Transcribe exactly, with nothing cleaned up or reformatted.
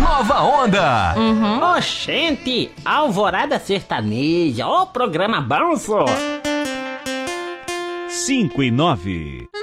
Nova Onda. Uhum. Oxente, Alvorada Sertaneja, ó programa bom, só. cinco e nove.